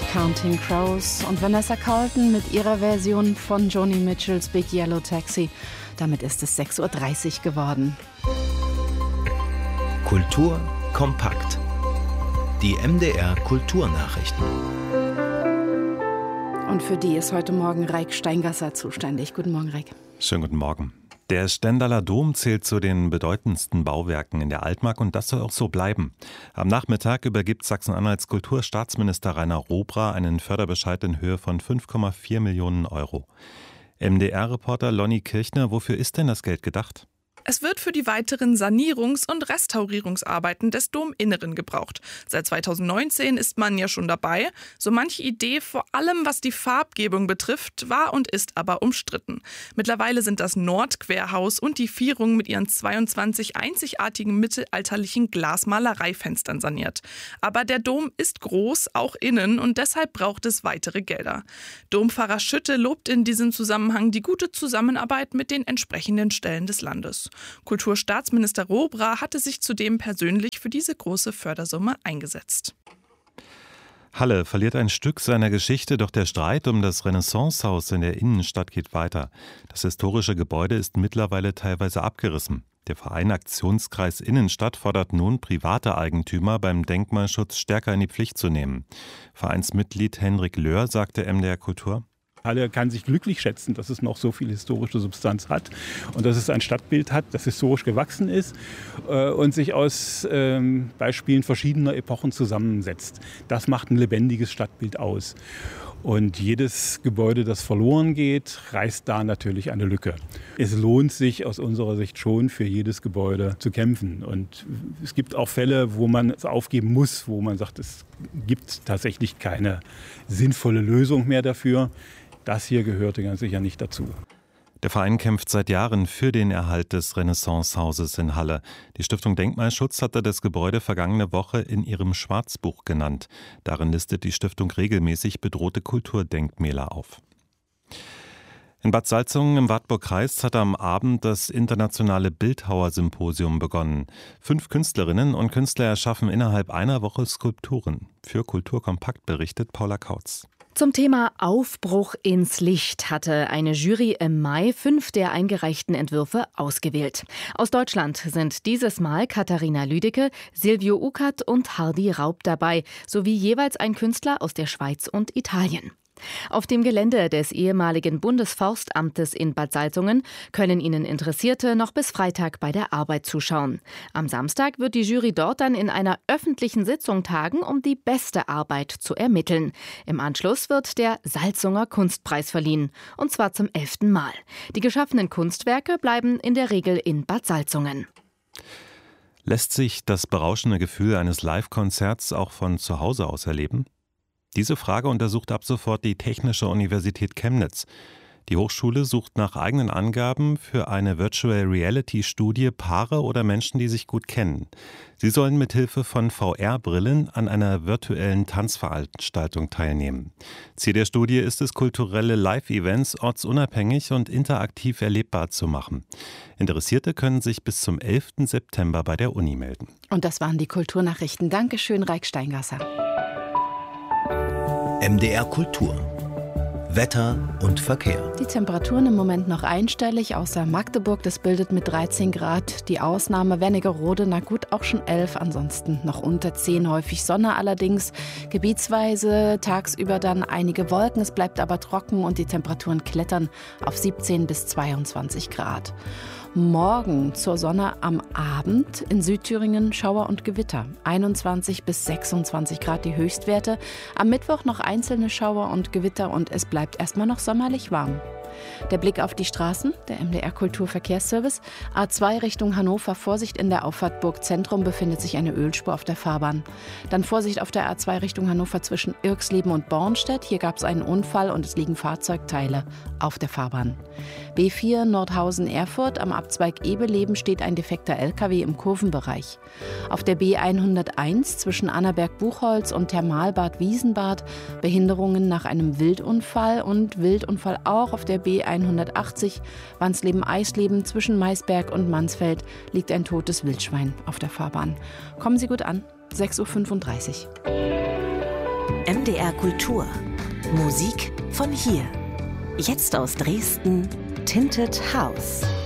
Counting Crows und Vanessa Carlton mit ihrer Version von Joni Mitchells Big Yellow Taxi. Damit ist es 6:30 Uhr geworden. Kultur kompakt. Die MDR Kulturnachrichten. Und für die ist heute Morgen Reik Steingasser zuständig. Guten Morgen, Reik. Schönen guten Morgen. Der Stendaler Dom zählt zu den bedeutendsten Bauwerken in der Altmark und das soll auch so bleiben. Am Nachmittag übergibt Sachsen-Anhalts Kulturstaatsminister Rainer Robra einen Förderbescheid in Höhe von 5,4 Millionen Euro. MDR-Reporter Lonny Kirchner, wofür ist denn das Geld gedacht? Es wird für die weiteren Sanierungs- und Restaurierungsarbeiten des Dominneren gebraucht. Seit 2019 ist man ja schon dabei. So manche Idee, vor allem was die Farbgebung betrifft, war und ist aber umstritten. Mittlerweile sind das Nordquerhaus und die Vierung mit ihren 22 einzigartigen mittelalterlichen Glasmalereifenstern saniert. Aber der Dom ist groß, auch innen, und deshalb braucht es weitere Gelder. Dompfarrer Schütte lobt in diesem Zusammenhang die gute Zusammenarbeit mit den entsprechenden Stellen des Landes. Kulturstaatsminister Robra hatte sich zudem persönlich für diese große Fördersumme eingesetzt. Halle verliert ein Stück seiner Geschichte, doch der Streit um das Renaissancehaus in der Innenstadt geht weiter. Das historische Gebäude ist mittlerweile teilweise abgerissen. Der Verein Aktionskreis Innenstadt fordert nun, private Eigentümer beim Denkmalschutz stärker in die Pflicht zu nehmen. Vereinsmitglied Henrik Löhr sagte MDR Kultur: Halle kann sich glücklich schätzen, dass es noch so viel historische Substanz hat und dass es ein Stadtbild hat, das historisch gewachsen ist und sich aus Beispielen verschiedener Epochen zusammensetzt. Das macht ein lebendiges Stadtbild aus. Und jedes Gebäude, das verloren geht, reißt da natürlich eine Lücke. Es lohnt sich aus unserer Sicht schon, für jedes Gebäude zu kämpfen. Und es gibt auch Fälle, wo man es aufgeben muss, wo man sagt, es gibt tatsächlich keine sinnvolle Lösung mehr dafür. Das hier gehörte ganz sicher nicht dazu. Der Verein kämpft seit Jahren für den Erhalt des Renaissancehauses in Halle. Die Stiftung Denkmalschutz hatte das Gebäude vergangene Woche in ihrem Schwarzbuch genannt. Darin listet die Stiftung regelmäßig bedrohte Kulturdenkmäler auf. In Bad Salzungen im Wartburgkreis hat am Abend das internationale Bildhauersymposium begonnen. 5 Künstlerinnen und Künstler erschaffen innerhalb einer Woche Skulpturen. Für Kultur kompakt berichtet Paula Kautz. Zum Thema Aufbruch ins Licht hatte eine Jury im Mai 5 der eingereichten Entwürfe ausgewählt. Aus Deutschland sind dieses Mal Katharina Lüdecke, Silvio Uckert und Hardy Raub dabei, sowie jeweils ein Künstler aus der Schweiz und Italien. Auf dem Gelände des ehemaligen Bundesforstamtes in Bad Salzungen können Ihnen Interessierte noch bis Freitag bei der Arbeit zuschauen. Am Samstag wird die Jury dort dann in einer öffentlichen Sitzung tagen, um die beste Arbeit zu ermitteln. Im Anschluss wird der Salzunger Kunstpreis verliehen, und zwar zum 11. Mal. Die geschaffenen Kunstwerke bleiben in der Regel in Bad Salzungen. Lässt sich das berauschende Gefühl eines Live-Konzerts auch von zu Hause aus erleben? Diese Frage untersucht ab sofort die Technische Universität Chemnitz. Die Hochschule sucht nach eigenen Angaben für eine Virtual Reality Studie Paare oder Menschen, die sich gut kennen. Sie sollen mithilfe von VR-Brillen an einer virtuellen Tanzveranstaltung teilnehmen. Ziel der Studie ist es, kulturelle Live-Events ortsunabhängig und interaktiv erlebbar zu machen. Interessierte können sich bis zum 11. September bei der Uni melden. Und das waren die Kulturnachrichten. Dankeschön, Reik Steingasser. MDR Kultur. Wetter und Verkehr. Die Temperaturen im Moment noch einstellig, außer Magdeburg, das bildet mit 13 Grad die Ausnahme. Wernigerode, na gut, auch schon 11, ansonsten noch unter 10, häufig Sonne allerdings. Gebietsweise tagsüber dann einige Wolken, es bleibt aber trocken und die Temperaturen klettern auf 17 bis 22 Grad. Morgen zur Sonne am Abend in Südthüringen Schauer und Gewitter. 21 bis 26 Grad die Höchstwerte. Am Mittwoch noch einzelne Schauer und Gewitter und es bleibt erstmal noch sommerlich warm. Der Blick auf die Straßen, der MDR Kulturverkehrsservice. A2 Richtung Hannover, Vorsicht in der Auffahrt Burg Zentrum, befindet sich eine Ölspur auf der Fahrbahn. Dann Vorsicht auf der A2 Richtung Hannover zwischen Irxleben und Bornstedt. Hier gab es einen Unfall und es liegen Fahrzeugteile auf der Fahrbahn. B4 Nordhausen-Erfurt, am Abzweig Ebeleben steht ein defekter LKW im Kurvenbereich. Auf der B101 zwischen Annaberg-Buchholz und Thermalbad Wiesenbad Behinderungen nach einem Wildunfall und Wildunfall auch auf der B180 Wansleben-Eisleben zwischen Maisberg und Mansfeld liegt ein totes Wildschwein auf der Fahrbahn. Kommen Sie gut an, 6:35 Uhr. MDR Kultur. Musik von hier. Jetzt aus Dresden, Tinted House.